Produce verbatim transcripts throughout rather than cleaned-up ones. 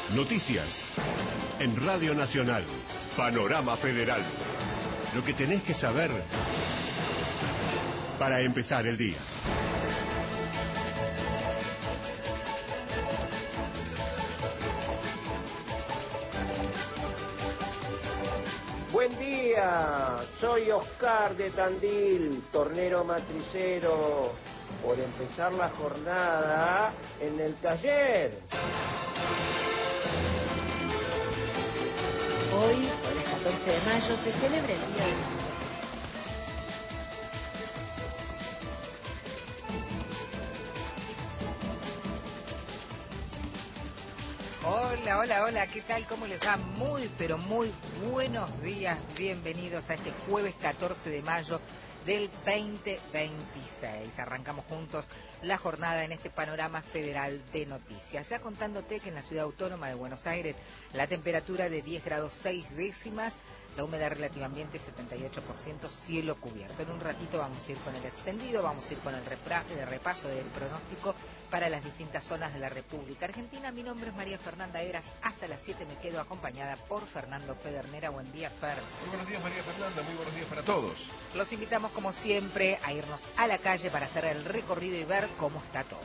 Noticias. En Radio Nacional. Panorama Federal. Lo que tenés que saber para empezar el día. Buen día, soy Oscar de Tandil, tornero matricero, por empezar la jornada en el taller. Hoy, jueves catorce de mayo, se celebra el Día del Mayo. Hola, hola, hola, ¿qué tal? ¿Cómo les va? Muy, pero muy buenos días. Bienvenidos a este jueves catorce de mayo del veinte veintiséis. Arrancamos juntos la jornada en este panorama federal de noticias. Ya contándote que en la ciudad autónoma de Buenos Aires la temperatura de diez grados seis décimas, la humedad relativa ambiente setenta y ocho por ciento, cielo cubierto. En un ratito vamos a ir con el extendido, vamos a ir con el, repra, el repaso del pronóstico para las distintas zonas de la República Argentina. Mi nombre es María Fernanda Eras. Hasta las siete me quedo acompañada por Fernando Pedernera. Buen día, Fer. Muy buenos días, María Fernanda. Muy buenos días para todos. Los invitamos, como siempre, a irnos a la calle para hacer el recorrido y ver cómo está todo.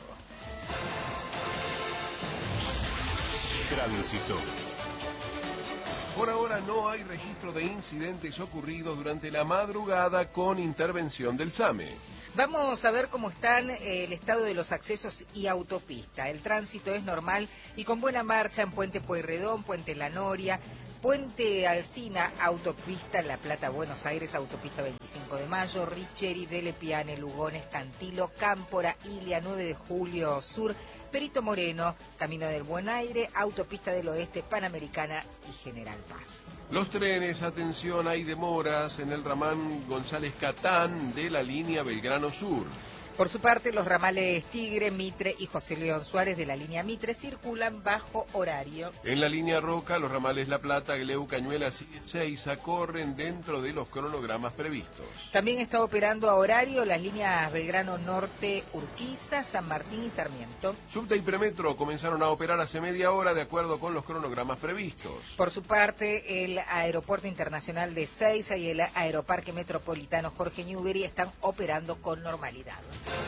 Tránsito. Por ahora no hay registro de incidentes ocurridos durante la madrugada con intervención del SAME. Vamos a ver cómo están el estado de los accesos y autopista. El tránsito es normal y con buena marcha en Puente Pueyrredón, Puente La Noria, Puente Alsina, autopista La Plata, Buenos Aires, autopista veinticinco de mayo, Richeri, Dele Piane, Lugones, Cantilo, Cámpora, Ilia, nueve de julio Sur, Perito Moreno, Camino del Buen Aire, autopista del Oeste, Panamericana y General Paz. Los trenes, atención, hay demoras en el ramal González Catán de la línea Belgrano Sur. Por su parte, los ramales Tigre, Mitre y José León Suárez de la línea Mitre circulan bajo horario. En la línea Roca, los ramales La Plata, Gleu, Cañuelas y Ezeiza corren dentro de los cronogramas previstos. También está operando a horario las líneas Belgrano Norte, Urquiza, San Martín y Sarmiento. Subte y Premetro comenzaron a operar hace media hora de acuerdo con los cronogramas previstos. Por su parte, el Aeropuerto Internacional de Ezeiza y el Aeroparque Metropolitano Jorge Newbery están operando con normalidad.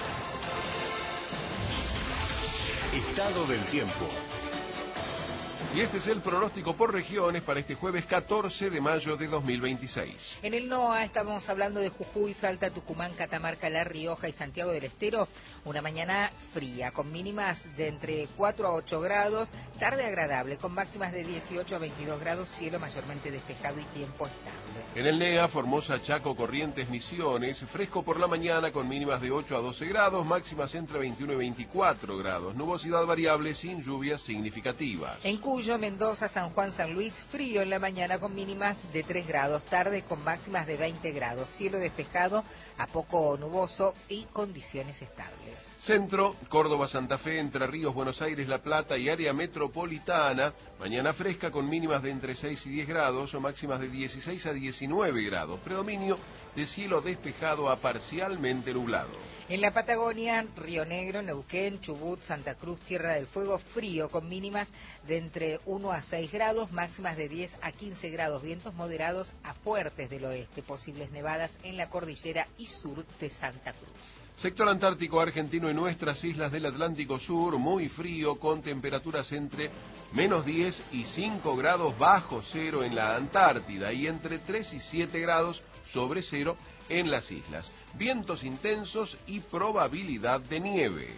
Estado del tiempo. Y este es el pronóstico por regiones para este jueves catorce de mayo de dos mil veintiséis. En el NOA estamos hablando de Jujuy, Salta, Tucumán, Catamarca, La Rioja y Santiago del Estero. Una mañana fría, con mínimas de entre cuatro a ocho grados, tarde agradable, con máximas de dieciocho a veintidós grados, cielo mayormente despejado y tiempo estable. En el NEA, Formosa, Chaco, Corrientes, Misiones, fresco por la mañana con mínimas de ocho a doce grados, máximas entre veintiuno y veinticuatro grados, nubosidad variable sin lluvias significativas. En Cuyo, Mendoza, San Juan, San Luis, frío en la mañana con mínimas de tres grados, tarde con máximas de veinte grados, cielo despejado a poco nuboso y condiciones estables. Centro, Córdoba, Santa Fe, Entre Ríos, Buenos Aires, La Plata y área metropolitana, mañana fresca con mínimas de entre seis y diez grados o máximas de dieciséis a diecinueve grados, predominio de cielo despejado a parcialmente nublado. En la Patagonia, Río Negro, Neuquén, Chubut, Santa Cruz, Tierra del Fuego, frío con mínimas de entre uno a seis grados, máximas de diez a quince grados, vientos moderados a fuertes del oeste, posibles nevadas en la cordillera y sur de Santa Cruz. Sector Antártico Argentino y nuestras islas del Atlántico Sur, muy frío con temperaturas entre menos diez y cinco grados bajo cero en la Antártida y entre tres y siete grados sobre cero en las islas. Vientos intensos y probabilidad de nieve.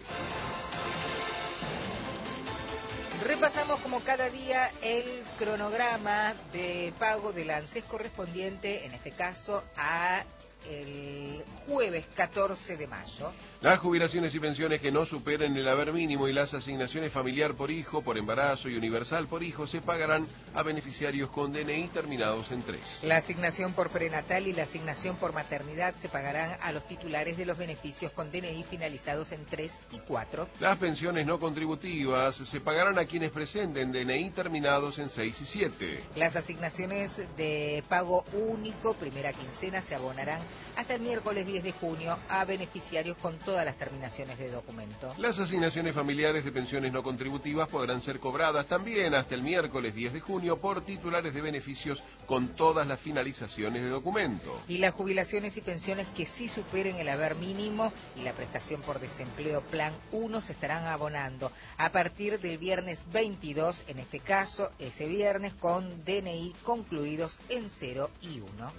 Repasamos como cada día el cronograma de pago del ANSES correspondiente, en este caso, a el jueves catorce de mayo. Las jubilaciones y pensiones que no superen el haber mínimo y las asignaciones familiar por hijo, por embarazo y universal por hijo se pagarán a beneficiarios con D N I terminados en tres. La asignación por prenatal y la asignación por maternidad se pagarán a los titulares de los beneficios con D N I finalizados en tres y cuatro. Las pensiones no contributivas se pagarán a quienes presenten D N I terminados en seis y siete. Las asignaciones de pago único, primera quincena, se abonarán hasta el miércoles diez de junio a beneficiarios con todas las terminaciones de documento. Las asignaciones familiares de pensiones no contributivas podrán ser cobradas también hasta el miércoles diez de junio por titulares de beneficios con todas las finalizaciones de documento. Y las jubilaciones y pensiones que sí superen el haber mínimo y la prestación por desempleo Plan uno se estarán abonando a partir del viernes veintidós, en este caso, ese viernes con D N I concluidos en cero y uno.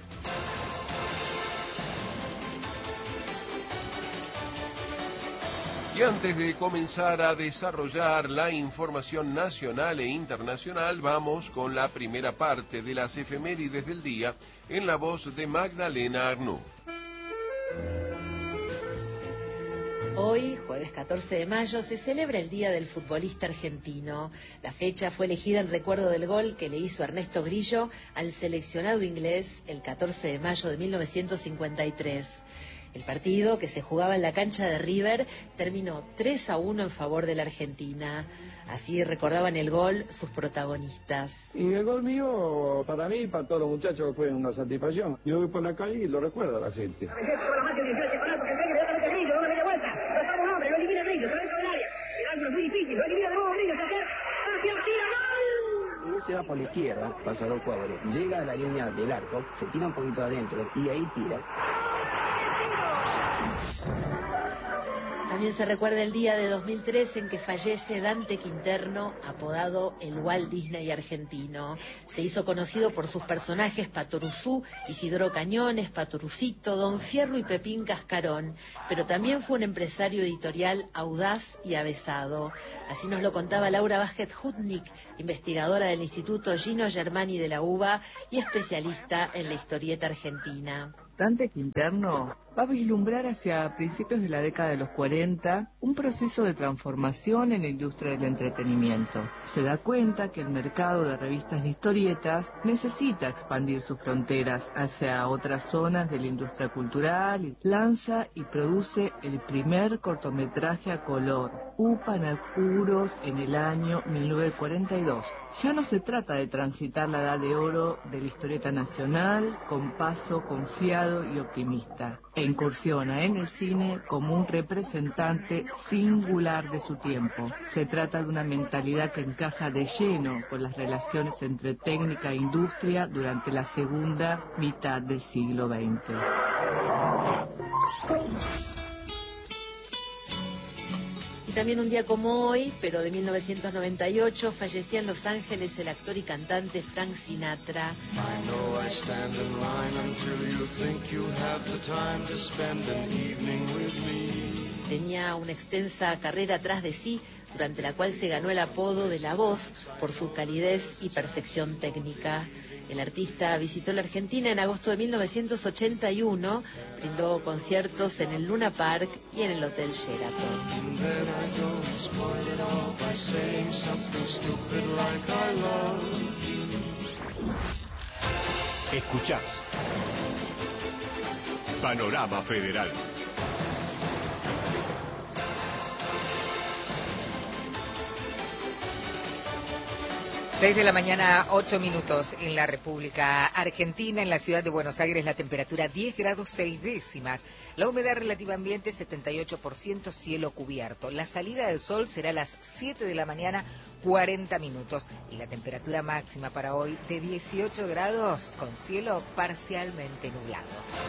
Y antes de comenzar a desarrollar la información nacional e internacional, vamos con la primera parte de las efemérides del día en la voz de Magdalena Arnoux. Hoy, jueves catorce de mayo, se celebra el Día del Futbolista Argentino. La fecha fue elegida en recuerdo del gol que le hizo Ernesto Grillo al seleccionado inglés el catorce de mayo de mil novecientos cincuenta y tres. El partido, que se jugaba en la cancha de River, terminó tres a uno en favor de la Argentina. Así recordaban el gol sus protagonistas. Y el gol mío, para mí y para todos los muchachos, fue una satisfacción. Yo voy por la calle y lo recuerda la gente. Él se va por la izquierda, pasa dos cuadros, llega a la línea del arco, se tira un poquito adentro y ahí tira. También se recuerda el día de dos mil tres en que fallece Dante Quinterno, apodado el Walt Disney argentino. Se hizo conocido por sus personajes Patoruzú, Isidoro Cañones, Patorucito, Don Fierro y Pepín Cascarón, pero también fue un empresario editorial audaz y avesado. Así nos lo contaba Laura Vázquez Hutnik, investigadora del Instituto Gino Germani de la UBA y especialista en la historieta argentina. Dante Quinterno va a vislumbrar hacia principios de la década de los cuarenta un proceso de transformación en la industria del entretenimiento. Se da cuenta que el mercado de revistas de historietas necesita expandir sus fronteras hacia otras zonas de la industria cultural, lanza y produce el primer cortometraje a color, Upanacuros, en el año mil novecientos cuarenta y dos. Ya no se trata de transitar la edad de oro de la historieta nacional con paso confiado y optimista, e incursiona en el cine como un representante singular de su tiempo. Se trata de una mentalidad que encaja de lleno con las relaciones entre técnica e industria durante la segunda mitad del siglo veinte. Y también un día como hoy, pero de mil novecientos noventa y ocho, fallecía en Los Ángeles el actor y cantante Frank Sinatra. Tenía una extensa carrera atrás de sí, durante la cual se ganó el apodo de La Voz por su calidez y perfección técnica. El artista visitó la Argentina en agosto de mil novecientos ochenta y uno, brindó conciertos en el Luna Park y en el Hotel Sheraton. Escuchás Panorama Federal. seis de la mañana, ocho minutos en la República Argentina. En la ciudad de Buenos Aires la temperatura diez grados seis décimas. La humedad relativa ambiente setenta y ocho por ciento, cielo cubierto. La salida del sol será a las siete de la mañana, cuarenta minutos. Y la temperatura máxima para hoy de dieciocho grados con cielo parcialmente nublado.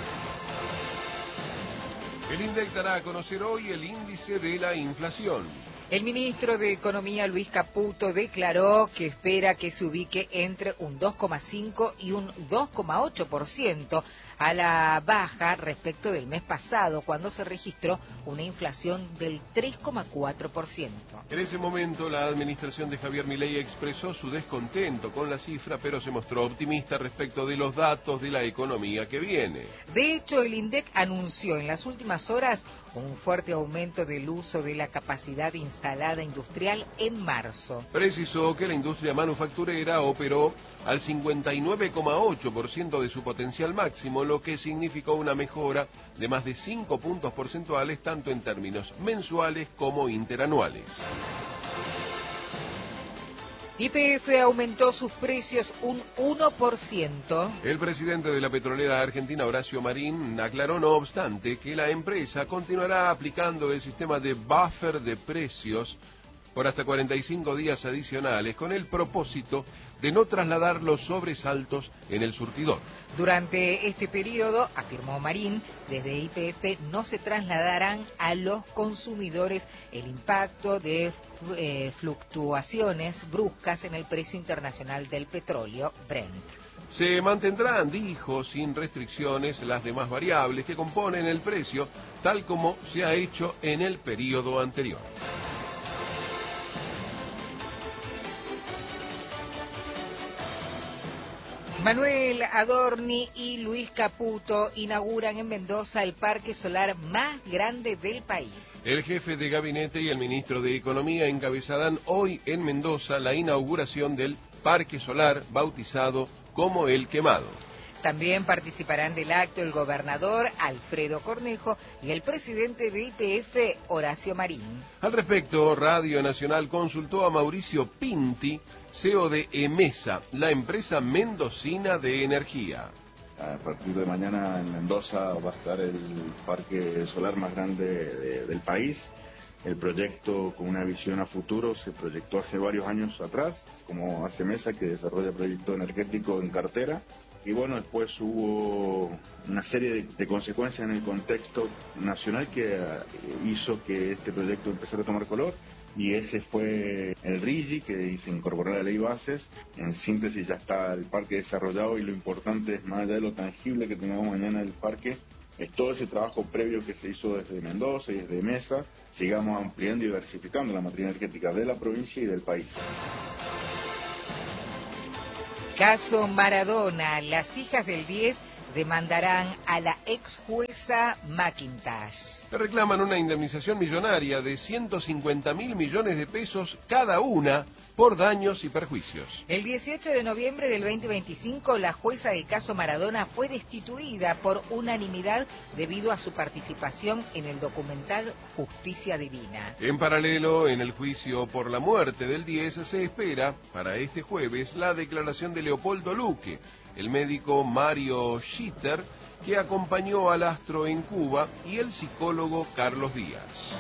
El INDEC dará a conocer hoy el índice de la inflación. El ministro de Economía, Luis Caputo, declaró que espera que se ubique entre un dos coma cinco y un dos coma ocho por ciento a la baja respecto del mes pasado, cuando se registró una inflación del tres coma cuatro por ciento. En ese momento, la administración de Javier Milei expresó su descontento con la cifra, pero se mostró optimista respecto de los datos de la economía que viene. De hecho, el INDEC anunció en las últimas horas un fuerte aumento del uso de la capacidad instalada industrial en marzo. Precisó que la industria manufacturera operó al cincuenta y nueve coma ocho por ciento de su potencial máximo, lo que significó una mejora de más de cinco puntos porcentuales tanto en términos mensuales como interanuales. Y P F aumentó sus precios un uno por ciento. El presidente de la petrolera argentina, Horacio Marín, aclaró no obstante que la empresa continuará aplicando el sistema de buffer de precios por hasta cuarenta y cinco días adicionales, con el propósito de no trasladar los sobresaltos en el surtidor. Durante este periodo, afirmó Marín, desde Y P F no se trasladarán a los consumidores el impacto de eh, fluctuaciones bruscas en el precio internacional del petróleo Brent. Se mantendrán, dijo, sin restricciones las demás variables que componen el precio, tal como se ha hecho en el periodo anterior. Manuel Adorni y Luis Caputo inauguran en Mendoza el parque solar más grande del país. El jefe de gabinete y el ministro de Economía encabezarán hoy en Mendoza la inauguración del parque solar bautizado como El Quemado. También participarán del acto el gobernador Alfredo Cornejo y el presidente de Y P F, Horacio Marín. Al respecto, Radio Nacional consultó a Mauricio Pinti, C E O de EMESA, la empresa mendocina de energía. A partir de mañana en Mendoza va a estar el parque solar más grande de, del país. El proyecto, con una visión a futuro, se proyectó hace varios años atrás, como hace EMESA, que desarrolla proyecto energético en cartera. Y bueno, después hubo una serie de, de consecuencias en el contexto nacional que uh, hizo que este proyecto empezara a tomar color. Y ese fue el R I G I, que se incorporó a la ley bases. En síntesis, ya está el parque desarrollado, y lo importante es, más allá de lo tangible que tengamos mañana del parque, es todo ese trabajo previo que se hizo desde Mendoza y desde Mesa, sigamos ampliando y diversificando la matriz energética de la provincia y del país. Caso Maradona, las hijas del diez demandarán a la ex jueza McIntosh. Le reclaman una indemnización millonaria de ciento cincuenta mil millones de pesos cada una por daños y perjuicios. El dieciocho de noviembre del veinte veinticinco, la jueza del caso Maradona fue destituida por unanimidad debido a su participación en el documental Justicia Divina. En paralelo, en el juicio por la muerte del diez, se espera para este jueves la declaración de Leopoldo Luque, el médico Mario Schitter, que acompañó al astro en Cuba, y el psicólogo Carlos Díaz.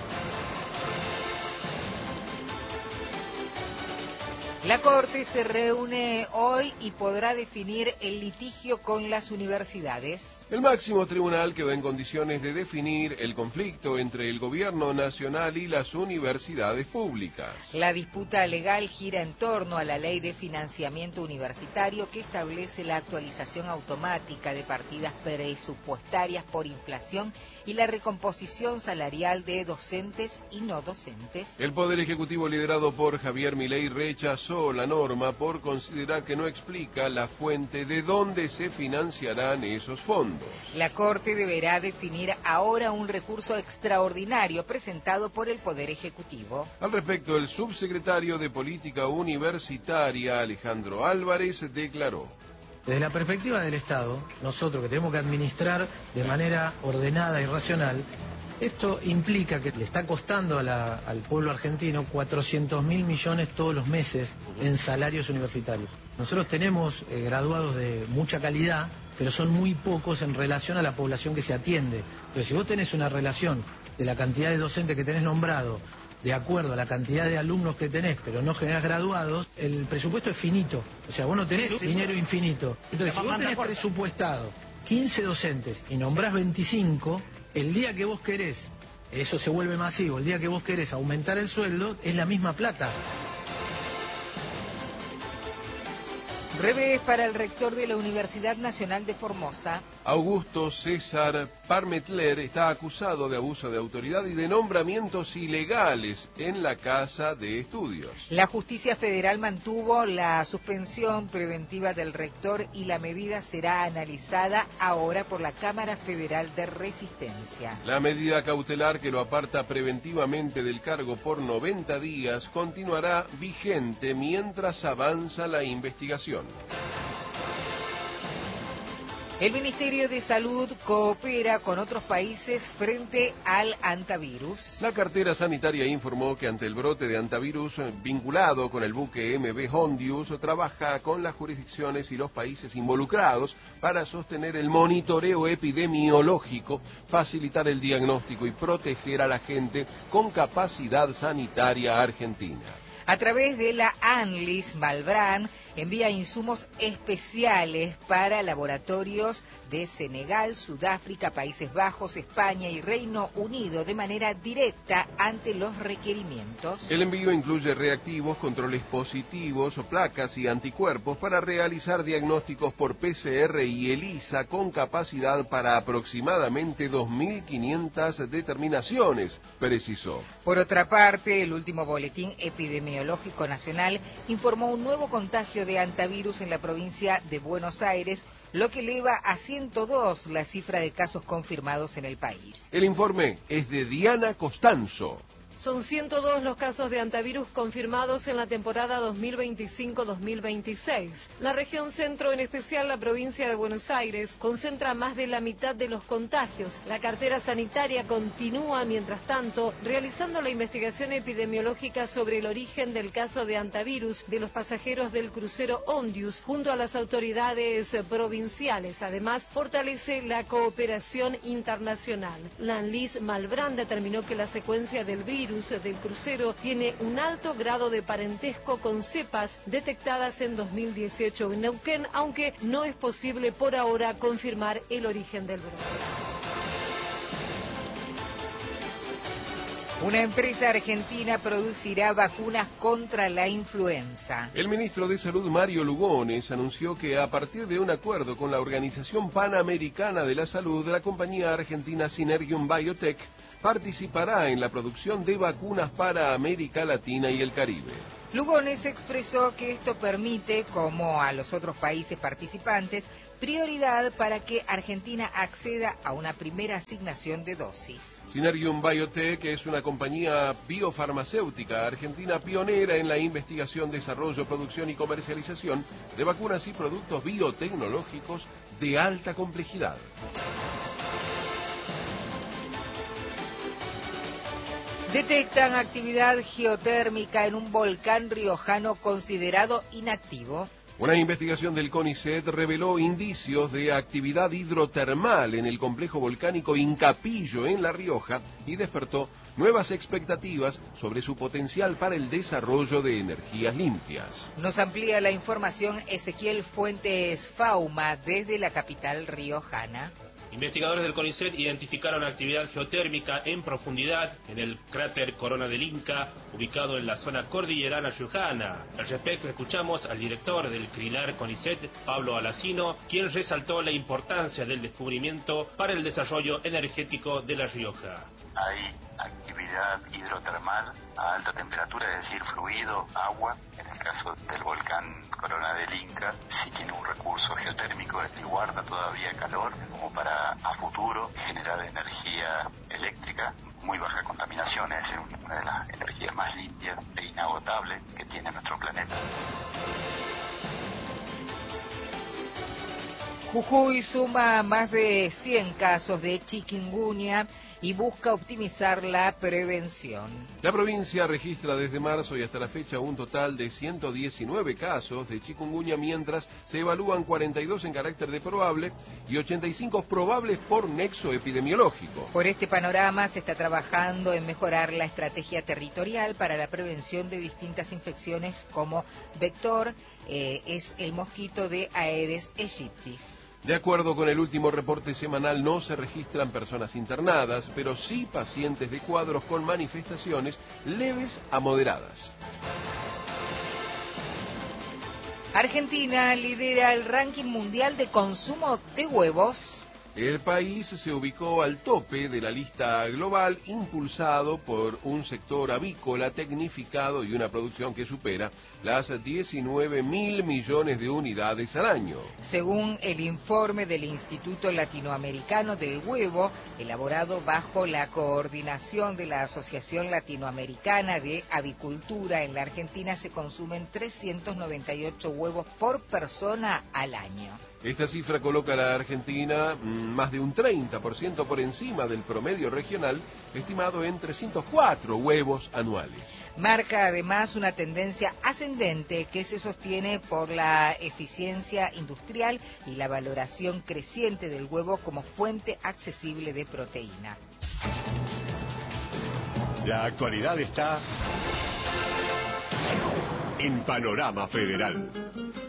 La Corte se reúne hoy y podrá definir el litigio con las universidades. El máximo tribunal quedó en condiciones de definir el conflicto entre el gobierno nacional y las universidades públicas. La disputa legal gira en torno a la ley de financiamiento universitario, que establece la actualización automática de partidas presupuestarias por inflación y la recomposición salarial de docentes y no docentes. El Poder Ejecutivo, liderado por Javier Milei, rechazó la norma por considerar que no explica la fuente de dónde se financiarán esos fondos. La Corte deberá definir ahora un recurso extraordinario presentado por el Poder Ejecutivo. Al respecto, el subsecretario de Política Universitaria, Alejandro Álvarez, declaró: desde la perspectiva del Estado, nosotros que tenemos que administrar de manera ordenada y racional, esto implica que le está costando a la, al pueblo argentino cuatrocientos mil millones todos los meses en salarios universitarios. Nosotros tenemos eh, graduados de mucha calidad, pero son muy pocos en relación a la población que se atiende. Entonces, si vos tenés una relación de la cantidad de docentes que tenés nombrado, de acuerdo a la cantidad de alumnos que tenés, pero no generás graduados, el presupuesto es finito. O sea, vos no tenés dinero infinito. Entonces, si vos tenés presupuestado quince docentes y nombrás veinticinco, el día que vos querés, eso se vuelve masivo, el día que vos querés aumentar el sueldo, es la misma plata. Revés para el rector de la Universidad Nacional de Formosa. Augusto César Parmetler está acusado de abuso de autoridad y de nombramientos ilegales en la Casa de Estudios. La justicia federal mantuvo la suspensión preventiva del rector y la medida será analizada ahora por la Cámara Federal de Resistencia. La medida cautelar, que lo aparta preventivamente del cargo por noventa días, continuará vigente mientras avanza la investigación. El Ministerio de Salud coopera con otros países frente al antivirus. La cartera sanitaria informó que ante el brote de antivirus vinculado con el buque M V Hondius, trabaja con las jurisdicciones y los países involucrados para sostener el monitoreo epidemiológico, facilitar el diagnóstico y proteger a la gente con capacidad sanitaria argentina. A través de la ANLIS, Malbrán envía insumos especiales para laboratorios de Senegal, Sudáfrica, Países Bajos, España y Reino Unido de manera directa ante los requerimientos. El envío incluye reactivos, controles positivos, placas y anticuerpos para realizar diagnósticos por P C R y ELISA con capacidad para aproximadamente dos mil quinientas determinaciones, precisó. Por otra parte, el último boletín epidemiológico nacional informó un nuevo contagio de antivirus en la provincia de Buenos Aires, lo que eleva a ciento dos la cifra de casos confirmados en el país. El informe es de Diana Costanzo. Son ciento dos los casos de antivirus confirmados en la temporada dos mil veinticinco dos mil veintiséis. La región centro, en especial la provincia de Buenos Aires, concentra más de la mitad de los contagios. La cartera sanitaria continúa, mientras tanto, realizando la investigación epidemiológica sobre el origen del caso de antivirus de los pasajeros del crucero Hondius junto a las autoridades provinciales. Además, fortalece la cooperación internacional. La ANLIS Malbrán determinó que la secuencia del virus del crucero tiene un alto grado de parentesco con cepas detectadas en dos mil dieciocho en Neuquén, aunque no es posible por ahora confirmar el origen del brote. Una empresa argentina producirá vacunas contra la influenza. El ministro de Salud, Mario Lugones, anunció que a partir de un acuerdo con la Organización Panamericana de la Salud, la compañía argentina Synergium Biotech participará en la producción de vacunas para América Latina y el Caribe. Lugones expresó que esto permite, como a los otros países participantes, prioridad para que Argentina acceda a una primera asignación de dosis. Synergium Biotech es una compañía biofarmacéutica argentina pionera en la investigación, desarrollo, producción y comercialización de vacunas y productos biotecnológicos de alta complejidad. Detectan actividad geotérmica en un volcán riojano considerado inactivo. Una investigación del CONICET reveló indicios de actividad hidrotermal en el complejo volcánico Incapillo en La Rioja y despertó nuevas expectativas sobre su potencial para el desarrollo de energías limpias. Nos amplía la información Ezequiel Fuentes Fauma desde la capital riojana. Investigadores del CONICET identificaron actividad geotérmica en profundidad en el cráter Corona del Inca, ubicado en la zona cordillerana riojana. Al respecto, escuchamos al director del CRILAR CONICET, Pablo Alacino, quien resaltó la importancia del descubrimiento para el desarrollo energético de La Rioja. Hay actividad hidrotermal a alta temperatura, es decir, fluido, agua. En el caso del volcán Corona del Inca, sí tiene un recurso geotérmico que guarda todavía calor, como para a futuro generar energía eléctrica, muy baja contaminación, es decir, una de las energías más limpias e inagotables que tiene nuestro planeta. Jujuy suma más de cien casos de chikungunya y busca optimizar la prevención. La provincia registra desde marzo y hasta la fecha un total de ciento diecinueve casos de chikungunya, mientras se evalúan cuarenta y dos en carácter de probable y ochenta y cinco probables por nexo epidemiológico. Por este panorama se está trabajando en mejorar la estrategia territorial para la prevención de distintas infecciones como vector, eh, es el mosquito de Aedes aegypti. De acuerdo con el último reporte semanal, no se registran personas internadas, pero sí pacientes de cuadros con manifestaciones leves a moderadas. Argentina lidera el ranking mundial de consumo de huevos. El país se ubicó al tope de la lista global, impulsado por un sector avícola tecnificado y una producción que supera las diecinueve mil millones de unidades al año. Según el informe del Instituto Latinoamericano del Huevo, elaborado bajo la coordinación de la Asociación Latinoamericana de Avicultura, en la Argentina se consumen trescientos noventa y ocho huevos por persona al año. Esta cifra coloca a la Argentina más de un treinta por ciento por encima del promedio regional, estimado en trescientos cuatro huevos anuales. Marca además una tendencia ascendente que se sostiene por la eficiencia industrial y la valoración creciente del huevo como fuente accesible de proteína. La actualidad está en Panorama Federal.